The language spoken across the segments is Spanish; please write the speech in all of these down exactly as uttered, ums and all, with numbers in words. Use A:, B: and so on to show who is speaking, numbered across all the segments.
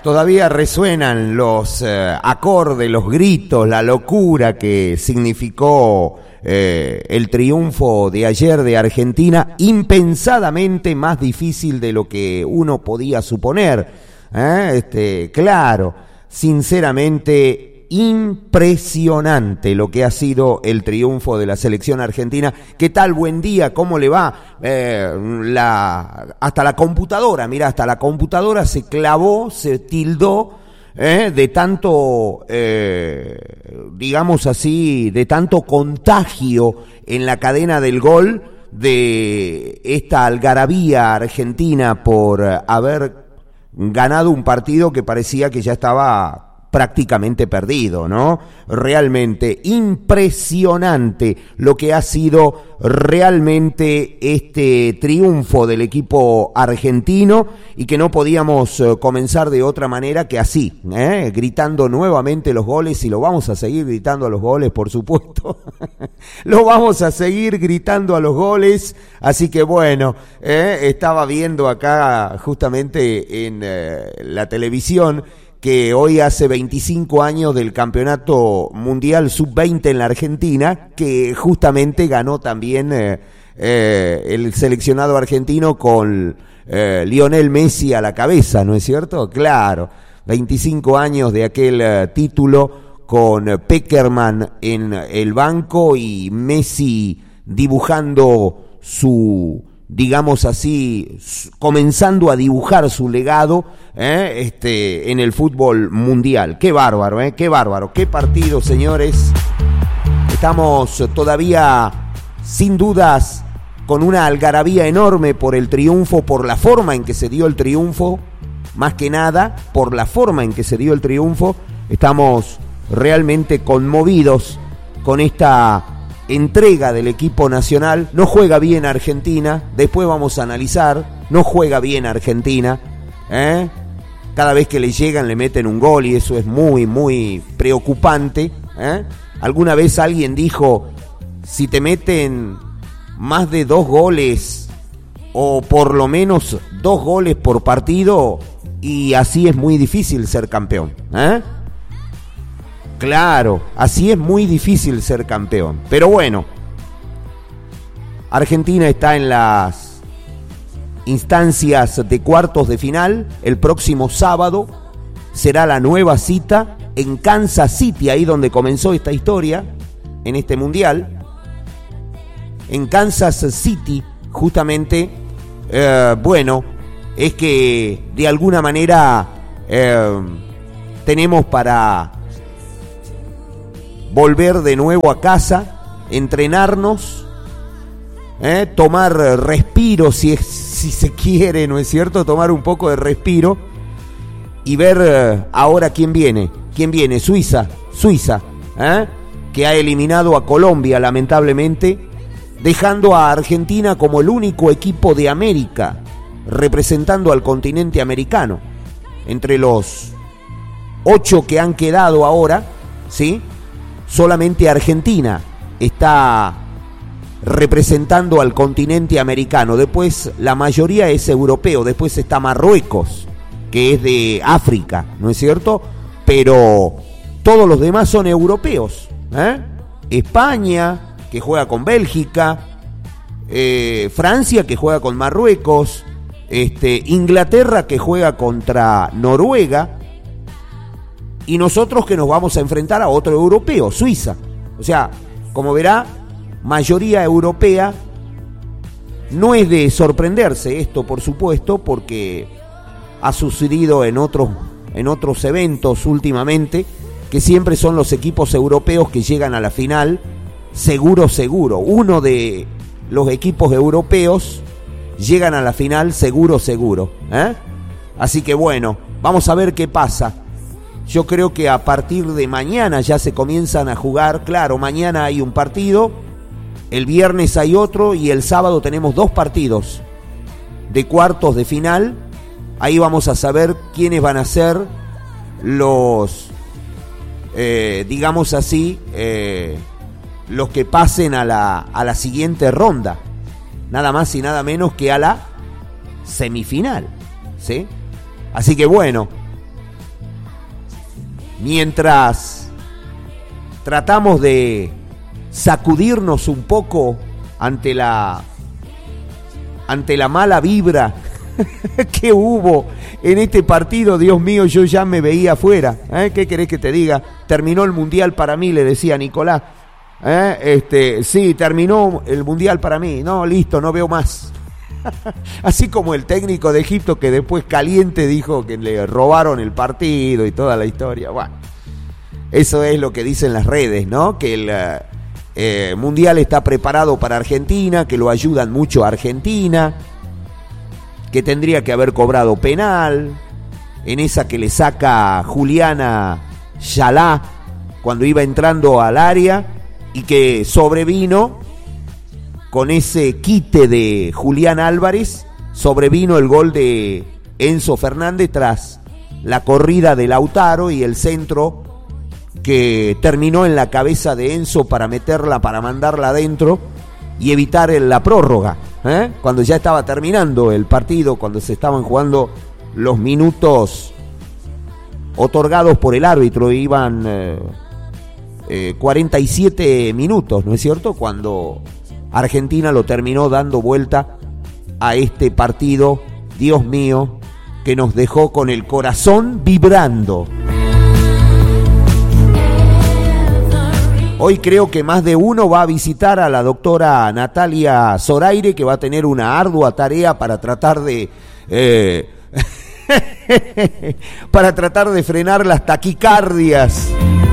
A: Todavía resuenan los eh, acordes, los gritos, la locura que significó eh, el triunfo de ayer de Argentina, impensadamente más difícil de lo que uno podía suponer. ¿eh? Este, claro, sinceramente impresionante lo que ha sido el triunfo de la selección argentina. ¿Qué tal? Buen día, ¿cómo le va? Eh, la, hasta la computadora, mira, hasta la computadora se clavó, se tildó eh, de tanto, eh, digamos así, de tanto contagio en la cadena del gol de esta algarabía argentina por haber ganado un partido que parecía que ya estaba prácticamente perdido, ¿no? Realmente impresionante lo que ha sido realmente este triunfo del equipo argentino y que no podíamos uh, comenzar de otra manera que así, ¿eh? Gritando nuevamente los goles, y lo vamos a seguir gritando a los goles, por supuesto. Lo vamos a seguir gritando a los goles, así que bueno, ¿eh? Estaba viendo acá justamente en uh, la televisión que hoy hace veinticinco años del Campeonato Mundial sub veinte en la Argentina, que justamente ganó también eh, eh, el seleccionado argentino con eh, Lionel Messi a la cabeza, ¿no es cierto? Claro, veinticinco años de aquel eh, título con Peckerman en el banco y Messi dibujando su, digamos así, comenzando a dibujar su legado ¿eh? este, en el fútbol mundial. Qué bárbaro, ¿eh? Qué bárbaro, qué partido, señores. Estamos todavía, sin dudas, con una algarabía enorme por el triunfo, por la forma en que se dio el triunfo, más que nada, por la forma en que se dio el triunfo. Estamos realmente conmovidos con esta entrega del equipo nacional. No juega bien Argentina, después vamos a analizar, no juega bien Argentina, ¿eh? Cada vez que le llegan le meten un gol y eso es muy, muy preocupante, ¿eh? Alguna vez alguien dijo, si te meten más de dos goles o por lo menos dos goles por partido, y así es muy difícil ser campeón, ¿eh? Claro, así es muy difícil ser campeón. Pero bueno, Argentina está en las instancias de cuartos de final. El próximo sábado será la nueva cita en Kansas City, ahí donde comenzó esta historia, en este mundial. En Kansas City, justamente, eh, bueno, es que de alguna manera eh, tenemos para volver de nuevo a casa, entrenarnos, ¿eh? tomar respiro si, es, si se quiere, ¿no es cierto? Tomar un poco de respiro y ver eh, ahora quién viene. ¿Quién viene? Suiza, Suiza, ¿eh? que ha eliminado a Colombia, lamentablemente, dejando a Argentina como el único equipo de América representando al continente americano. Entre los ocho que han quedado ahora, ¿sí?, solamente Argentina está representando al continente americano. Después la mayoría es europeo. Después está Marruecos, que es de África, ¿no es cierto? Pero todos los demás son europeos, ¿eh? España, que juega con Bélgica, eh, Francia, que juega con Marruecos, este, Inglaterra, que juega contra Noruega, y nosotros que nos vamos a enfrentar a otro europeo, Suiza. O sea, como verá, mayoría europea. No es de sorprenderse esto, por supuesto, porque ha sucedido en otros, en otros eventos últimamente, que siempre son los equipos europeos que llegan a la final, seguro, seguro. Uno de los equipos europeos llegan a la final, seguro, seguro, ¿eh? Así que bueno, vamos a ver qué pasa. Yo creo que a partir de mañana ya se comienzan a jugar. Claro, mañana hay un partido, el viernes hay otro y el sábado tenemos dos partidos de cuartos de final. Ahí vamos a saber quiénes van a ser los, eh, digamos así, eh, los que pasen a la, a la siguiente ronda. Nada más y nada menos que a la semifinal, ¿sí? Así que bueno, mientras tratamos de sacudirnos un poco ante la ante la mala vibra que hubo en este partido, Dios mío, yo ya me veía afuera. ¿Eh? ¿Qué querés que te diga? Terminó el Mundial para mí, le decía Nicolás. ¿Eh? Este, sí, terminó el Mundial para mí. No, listo, no veo más. Así como el técnico de Egipto que después caliente dijo que le robaron el partido y toda la historia. Bueno, eso es lo que dicen las redes, ¿no? Que el eh, Mundial está preparado para Argentina, que lo ayudan mucho a Argentina, que tendría que haber cobrado penal, en esa que le saca Juliana Yalá cuando iba entrando al área y que sobrevino con ese quite de Julián Álvarez, sobrevino el gol de Enzo Fernández tras la corrida de Lautaro y el centro que terminó en la cabeza de Enzo para meterla, para mandarla adentro y evitar la prórroga. ¿Eh? Cuando ya estaba terminando el partido, cuando se estaban jugando los minutos otorgados por el árbitro, iban eh, eh, cuarenta y siete minutos, ¿no es cierto? Cuando Argentina lo terminó dando vuelta a este partido, Dios mío, que nos dejó con el corazón vibrando. Hoy creo que más de uno va a visitar a la doctora Natalia Zoraire, que va a tener una ardua tarea para tratar de eh, para tratar de frenar las taquicardias.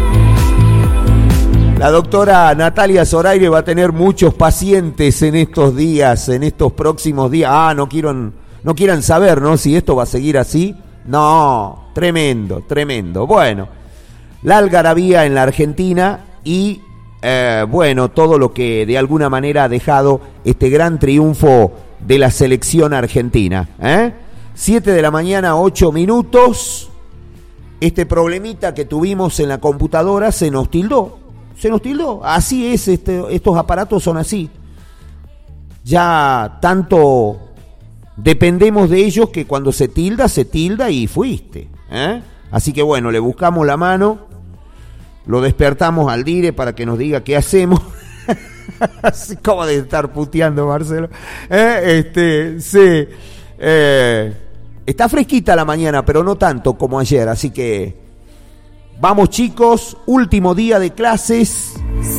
A: La doctora Natalia Zoraire va a tener muchos pacientes en estos días, en estos próximos días. Ah, no quiero, no quieran saber, ¿no? Si esto va a seguir así. No, tremendo, tremendo. Bueno, la algarabía en la Argentina. Y eh, bueno, todo lo que de alguna manera ha dejado este gran triunfo de la selección argentina. ¿eh? siete de la mañana, ocho minutos. Este problemita que tuvimos en la computadora se nos tildó. Se nos tildó. Así es, este, estos aparatos son así. Ya tanto dependemos de ellos que cuando se tilda, se tilda y fuiste. ¿eh? Así que bueno, le buscamos la mano. Lo despertamos al dire para que nos diga qué hacemos. Así como de estar puteando, Marcelo. Eh, este, sí. Eh, está fresquita la mañana, pero no tanto como ayer. Así que vamos, chicos. Último día de clases.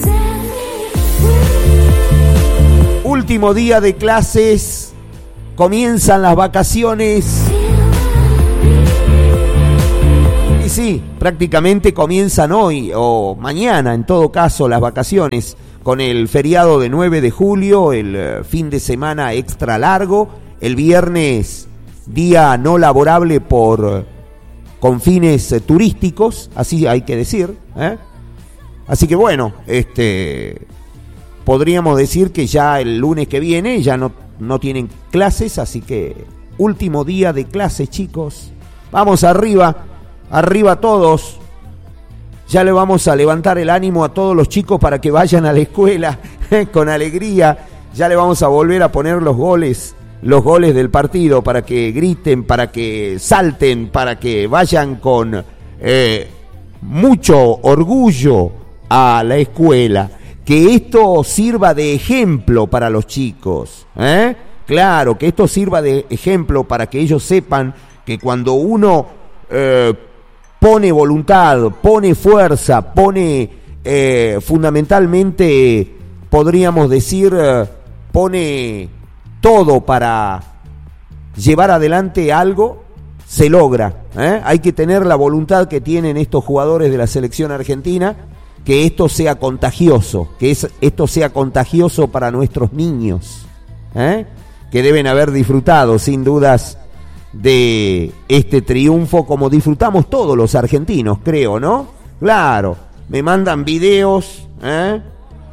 A: Último día de clases. Comienzan las vacaciones. Sí, prácticamente comienzan hoy o mañana, en todo caso, las vacaciones con el feriado de nueve de julio, el uh, fin de semana extra largo, el viernes día no laborable por uh, con fines uh, turísticos, así hay que decir. ¿eh? Así que bueno, este podríamos decir que ya el lunes que viene ya no, no tienen clases, así que último día de clases, chicos. Vamos arriba. Arriba todos, ya le vamos a levantar el ánimo a todos los chicos para que vayan a la escuela con alegría, ya le vamos a volver a poner los goles, los goles del partido para que griten, para que salten, para que vayan con eh, mucho orgullo a la escuela, que esto sirva de ejemplo para los chicos, ¿eh? Claro, que esto sirva de ejemplo para que ellos sepan que cuando uno eh, pone voluntad, pone fuerza, pone eh, fundamentalmente, podríamos decir, eh, pone todo para llevar adelante algo, se logra. ¿eh? Hay que tener la voluntad que tienen estos jugadores de la selección argentina, que esto sea contagioso, que es, esto sea contagioso para nuestros niños, ¿eh? que deben haber disfrutado sin dudas de este triunfo como disfrutamos todos los argentinos, creo, ¿no? Claro, me mandan videos, ¿eh?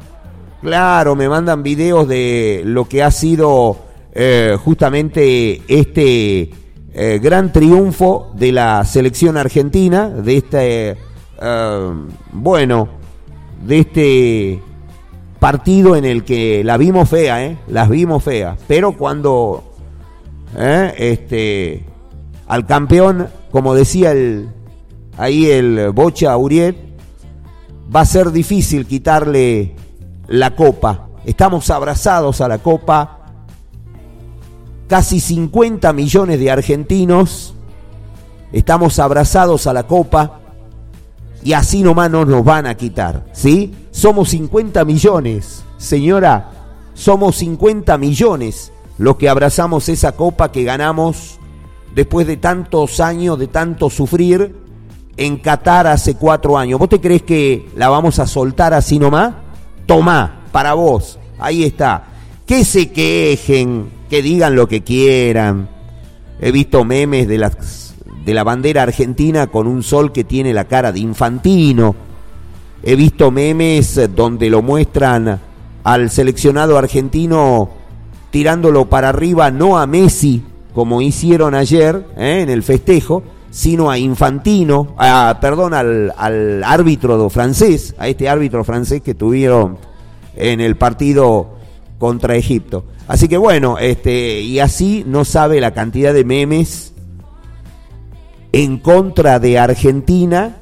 A: Claro, me mandan videos de lo que ha sido eh, justamente este eh, gran triunfo de la selección argentina, de este, eh, bueno, de este partido en el que la vimos fea, ¿eh? Las vimos feas, pero cuando ¿Eh? Este, al campeón, como decía el ahí el Bocha Uriel, va a ser difícil quitarle la copa. Estamos abrazados a la copa, casi cincuenta millones de argentinos, estamos abrazados a la copa y así nomás no nos van a quitar, ¿sí? Somos cincuenta millones, señora, somos cincuenta millones los que abrazamos esa copa que ganamos después de tantos años, de tanto sufrir en Qatar hace cuatro años. ¿Vos te crees que la vamos a soltar así nomás? Tomá, para vos, ahí está. Que se quejen, que digan lo que quieran. He visto memes de, las, de la bandera argentina con un sol que tiene la cara de Infantino. He visto memes donde lo muestran al seleccionado argentino tirándolo para arriba, no a Messi, como hicieron ayer ¿eh? en el festejo, sino a Infantino, a, perdón, al, al árbitro francés, a este árbitro francés que tuvieron en el partido contra Egipto. Así que bueno, este, y así no sabe la cantidad de memes en contra de Argentina,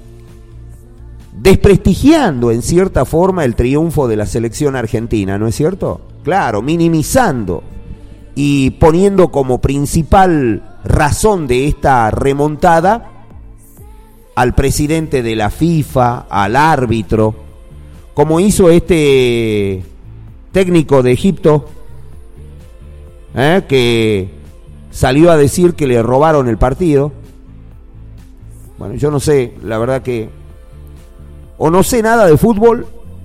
A: desprestigiando en cierta forma el triunfo de la selección argentina, ¿no es cierto? Claro, minimizando y poniendo como principal razón de esta remontada al presidente de la FIFA, al árbitro, como hizo este técnico de Egipto, ¿eh? que salió a decir que le robaron el partido. Bueno, yo no sé, la verdad que o no sé nada de fútbol,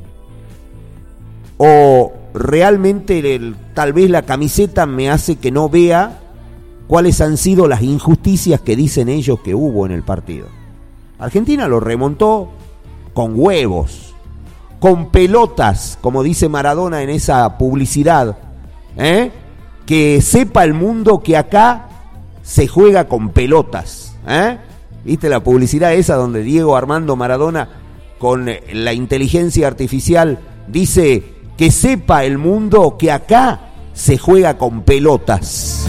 A: o realmente el, tal vez la camiseta me hace que no vea cuáles han sido las injusticias que dicen ellos que hubo en el partido. Argentina lo remontó con huevos, con pelotas, como dice Maradona en esa publicidad, ¿eh? Que sepa el mundo que acá se juega con pelotas, ¿eh? ¿Viste la publicidad esa donde Diego Armando Maradona con la inteligencia artificial dice que sepa el mundo que acá se juega con pelotas?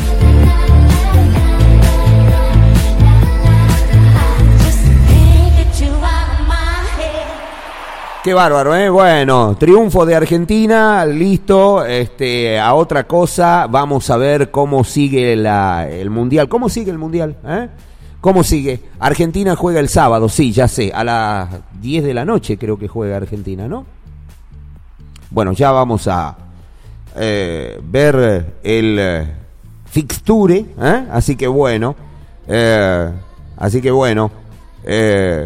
A: Qué bárbaro, ¿eh? Bueno, triunfo de Argentina, listo. Este, a otra cosa, vamos a ver cómo sigue la, el Mundial. ¿Cómo sigue el Mundial? ¿Eh? ¿Cómo sigue? Argentina juega el sábado, sí, ya sé, a las diez de la noche creo que juega Argentina, ¿no? Bueno, ya vamos a eh, ver el eh, fixture, ¿eh? Así que bueno, eh, así que bueno, eh,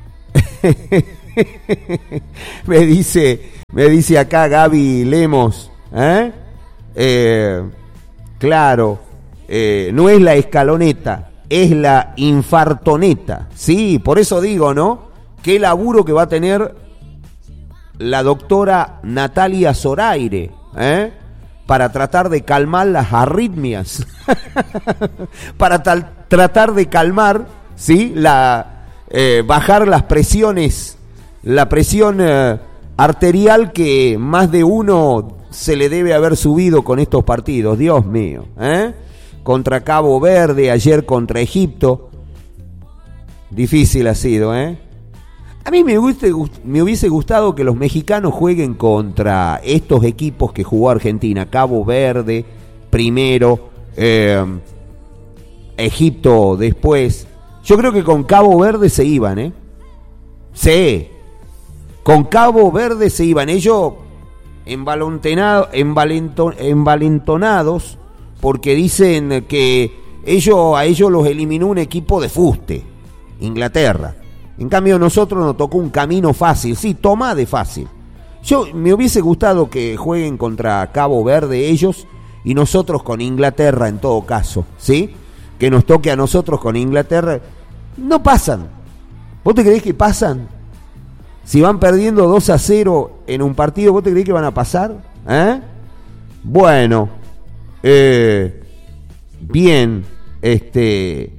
A: me dice, me dice acá Gaby Lemos, ¿eh? Eh, claro, eh, no es la escaloneta, es la infartoneta. Sí, por eso digo, ¿no? Qué laburo que va a tener la doctora Natalia Zoraire, ¿eh? Para tratar de calmar las arritmias, para tal, tratar de calmar, ¿sí? La, eh, bajar las presiones, la presión eh, arterial que más de uno se le debe haber subido con estos partidos. Dios mío, ¿eh? Contra Cabo Verde, ayer contra Egipto. Difícil ha sido, ¿eh? A mí me, guste, me hubiese gustado que los mexicanos jueguen contra estos equipos que jugó Argentina. Cabo Verde primero, eh, Egipto después. Yo creo que con Cabo Verde se iban, ¿eh? Sí, con Cabo Verde se iban. Ellos envalentonados, envalentonados, porque dicen que ellos, a ellos los eliminó un equipo de fuste, Inglaterra. En cambio nosotros nos tocó un camino fácil, sí, toma de fácil. Yo me hubiese gustado que jueguen contra Cabo Verde ellos y nosotros con Inglaterra en todo caso, ¿sí? Que nos toque a nosotros con Inglaterra. No pasan. ¿Vos te creés que pasan? Si van perdiendo dos a cero en un partido, ¿vos te creés que van a pasar? ¿Eh? Bueno, eh, bien, este...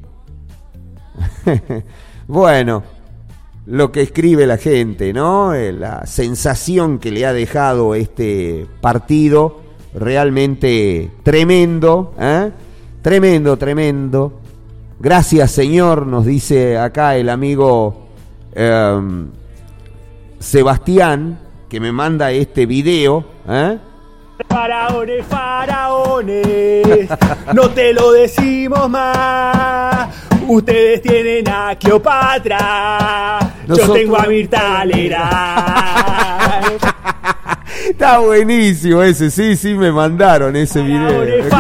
A: bueno, lo que escribe la gente, ¿no? La sensación que le ha dejado este partido, realmente tremendo, ¿eh? Tremendo, tremendo. Gracias, Señor, nos dice acá el amigo eh, Sebastián, que me manda este video, ¿eh?
B: Faraones, faraones, no te lo decimos más. Ustedes tienen a Cleopatra, Nosotros... yo tengo a Mirta Legrand.
A: Está buenísimo ese, sí, sí, me mandaron ese video.